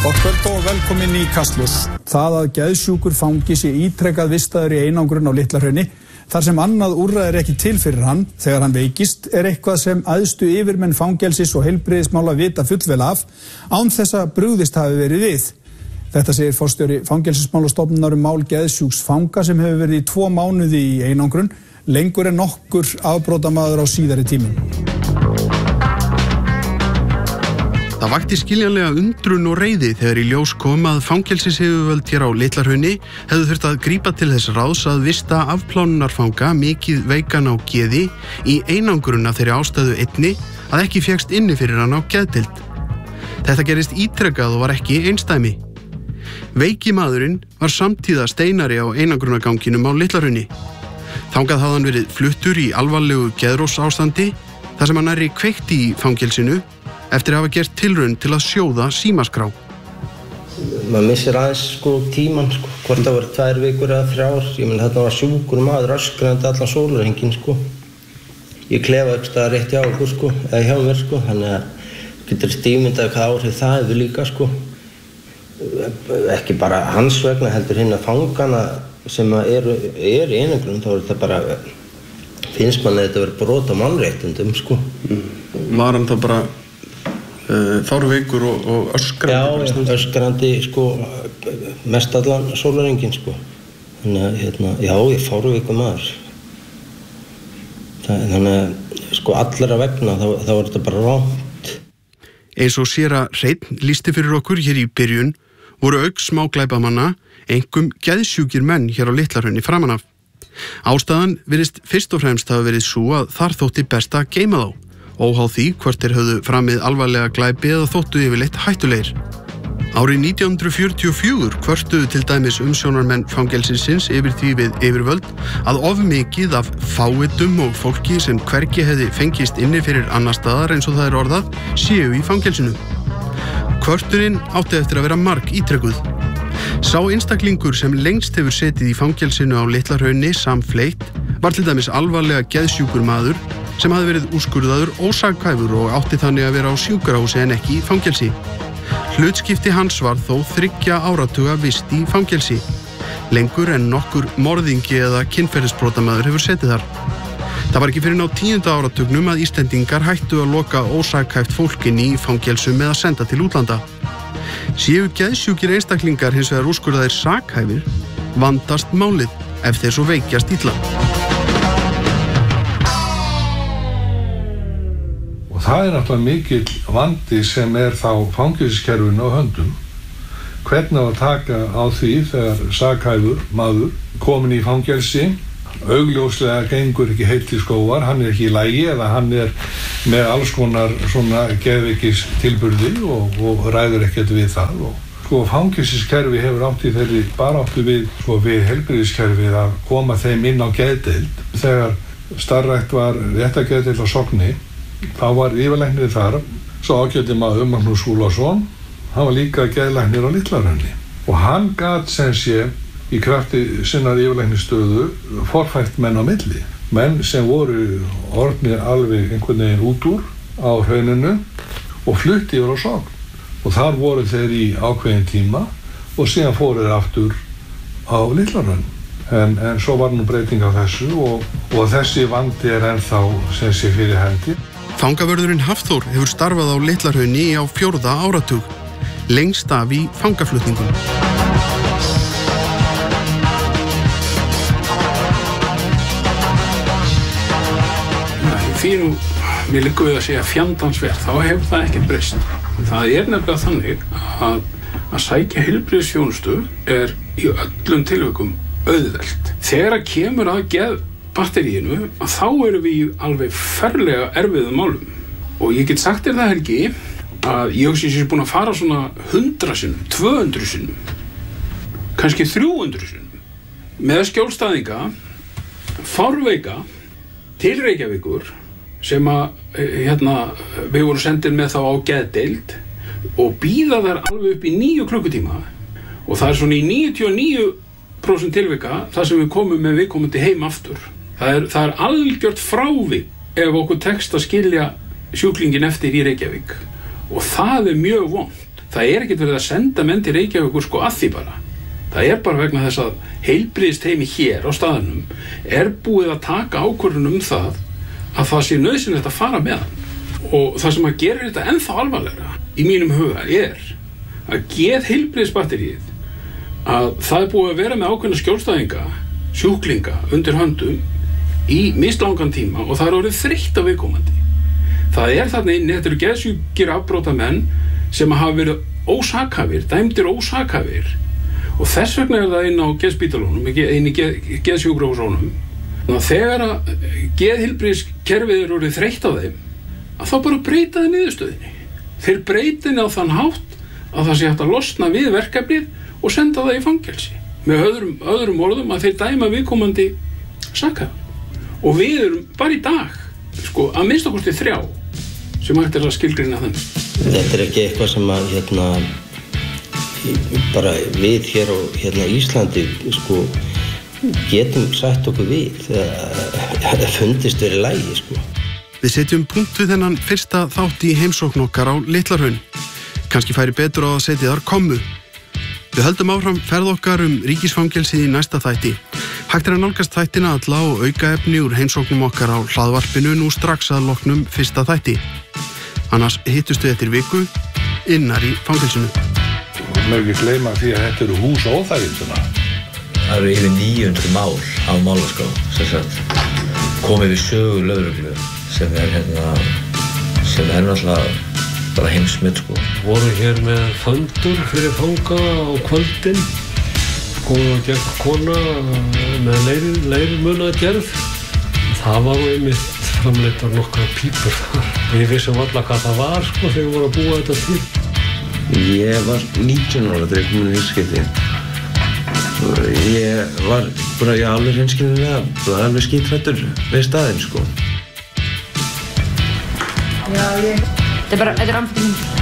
Gott kvöld og velkomin í Kastljós. Það að geðsjúkur fangi sé ítrekað vistaður í einangrun á Litlahrauni, þar sem annað úrræði ekki til fyrir hann þegar hann veikist, eitthvað sem æðstu yfirmenn fangelsis og heilbrigðismála vita fullvel af, án þess að brugðist hafi verið við. Þetta segir forstjóri Fangelsismálastofnunar mál geðsjúks fanga sem hefur verið í 2 mánuði í einangrun, lengur en nokkur afbrotamaður á síðari tímum. Það vakti skiljanlega undrun og reiði þegar í ljós kom að fangelsisyfirvöld hér á Litlahrauni hefðu þurft að grípa til þess ráðs að vista afplánunarfanga mikið veikan á geði í einangrun af þeirri ástæðu einni að ekki fékkst inni fyrir hann á geðdeild. Þetta gerist ítrekað og var ekki einsdæmi. Veiki maðurinn var samtíða steinari á einangrunarganginum á Litlahrauni. Þangað hafði hann verið fluttur í alvarlegu geðrósástandi þar sem hann nærri kveikti í fangelsinu eftir að hafa gert tilraun til að sjóða símaskrá. Maður missir aðeins tíman, hvort það voru 2 vikur eða 3 ár. Ég meina þarna var sjúkur maður öskrandi allan sólarhringinn Ég klefa ekki staðar rétt hjá okkur eða hjá mér þannig að getur ímyndað hvað áhrif það hefur líka Ekki bara hans vegna heldur hinna fangana sem eru í einangrun, þá er þetta bara finnst manni þetta verið brot á mannréttindum Var hann þá bara fárveikur og öskrandi? Já, öskrandi mest allan sólarhringinn Þannig að já, ég fárveikur maður. Þannig að allra vegna þá er þetta bara rangt. Eins og séra Hreinn lýsti fyrir okkur hér í byrjun voru auk smáglæpamanna einkum geðsjúkir menn hér á Litlahrauni framan af. Ástæðan virðist fyrst og fremst hafa verið sú að þar þótti best að geyma þá, óháð því hvort þeir höfðu framið alvarlega glæpi eða þóttu yfirleitt hættulegir. Árið 1944 kvörtuðu til dæmis umsjónarmenn fangelsisins yfir því við yfirvöld að of mikið af fávitum og fólki sem hvergi hefði fengist inni fyrir annar staðar eins og það orðað séu í fangelsinu. Kvörtunin átti eftir að vera margítrekuð. Sá einstaklingur sem lengst hefur setið í fangelsinu á Litlahrauni samfleytt var til dæmis alvarlega geðsjúkur maður sem hafði verið úrskurðaður ósakhæfur og átti þannig að vera á sjúkrahúsi en ekki í fangelsi. Hlutskipti hans var þó 3 áratuga vist í fangelsi, lengur en nokkur morðingi eða kynferðisbrotamaður hefur setið þar. Það var ekki fyrir á 10. áratugnum að Íslendingar hættu að loka ósakhæft fólkin í fangelsum eða senda til útlanda. Séu geðsjúkir einstaklingar hins vegar úrskurðaðir sakhæfir, vandast málið ef þeir svo veikjast illa. Það er náttúrulega mikill vandi sem þá fangelsiskerfinu á höndum. Hvernig á að taka á því þegar sakhæfur maður komin í fangelsi, augljóslega gengur ekki heill til skógar, hann ekki í lagi eða hann með alls konar svona geðveikis tilburði og ræður ekkert við það. Fangelsiskerfi hefur átt í þeirri baráttu við heilbrigðiskerfið að koma þeim inn á geðdeild. Þegar starfrækt var réttargeðdeild á Sogni, þá var yfirlæknir þar, svo ágæti maður Magnús Skúlason, hann var líka geðlæknir á Litlahrauni. Og hann gat sem sé í krafti sinnar yfirlæknistöðu forfært menn á milli. Menn sem voru orðnir alveg einhvern veginn út úr á hrauninu og flutti yfir á Sogn. Og þar voru þeir í ákveðin tíma og síðan fóru þeir aftur á Litlahraun. En svo var nú breyting á þessu og þessi vandi ennþá sem sé fyrir hendi. Fangavörðurinn Hafþór hefur starfað á Litlahrauni á 4. áratug, lengst af í fangaflutningum. Því mér liggur við að segja fjandans verð, þá hefur það ekkert breyst. Það nefnilega þannig að sækja heilbrigðisþjónustu í öllum tilvikum auðvelt. Þegar að kemur að geðbatteríinu, þá erum við í alveg ferlega erfiðum málum. Og ég get sagt þér það, Helgi, að ég sé búin að fara svona 100 sinnum, 200 sinnum, kannski 300 sinnum, með skjólstæðinga, fárveika, til Reykjavíkur, sem við vorum sendir með þá á geðdeild og bíða þær alveg upp í 9 klukkutíma. Og það svona í 99% tilvika þar sem við komum með viðkomandi heim aftur. Það er algjört frávik ef okkur tekst að skilja sjúklingin eftir í Reykjavík. Og það er mjög vont. það ekkert verið að senda menn til Reykjavíkur sko að því bara. Það bara vegna þess að heilbrigðisteymi hér á staðnum búið að taka ákvörðun það að það sé nauðsynlegt að fara með hann. Og það sem að gera þetta ennþá alvarlegra í mínum huga að geðheilbrigðisbatteríið að það búið að vera með ákveðna skjólstæðinga, sjúklinga undir höndum í mislangan tíma og það orðið þreytt af viðkomandi. Það þarna inni, þetta eru geðsjúkir afbrotamenn sem hafa verið ósakhæfir, dæmdir ósakhæfir og þess vegna það inn á geðspítalunum, inn í geðsjúkrahúsunum. Þannig að þegar að geðheilbrigðiskerfið orðið þreytt á þeim að þá bara breyta þið niðurstöðinni. Þeir breyta henni á þann hátt að það sé hægt að losna við verkefnið og senda það í fangelsi. Með öðrum orðum að þeir dæma viðkomandi sakhæfan. Og við erum bara í dag, sko, að minnsta kosti 3 sem hægt að skilgreina þannig. Þetta ekki eitthvað sem að bara við hér á Íslandi, sko, getum sætt okkur við. Það fundist verið í lagi, sko. Við setjum punkt við þennan fyrsta þátt í heimsókn okkar á Litla-Hraun. Kannski færi betur á að setja þar kommu. Við höldum áfram ferð okkar ríkisfangelsið í næsta þætti. Hægt að nálgast þættina alla og aukaefni úr heimsóknum okkar á hlaðvarpinu nú strax að loknum fyrsta þætti. Annars hittust við eftir viku innar í fangelsinu. Má ekki gleyma því að þetta eru hús óþæginduna. Það eru yfir 900 mál á málaskrá, sem sagt. Komið við sögu lögreglu sem náttúrulega bara heimsmynd, sko. Voru hér með fundur fyrir fanga á kvöldin, góða gegn kona með leirmunagerð. Það var einmitt framleiddar nokkrar pípur þar. Við vissum alla hvað það var, sko, þegar við vorum að búa þetta til. Ég var 19 ára þegar ég kom inn í fyrsta skipti. Ég var bara alveg hreinskilnilega, alveg skítrættur við staðinn, sko. Já, þetta amfetamín.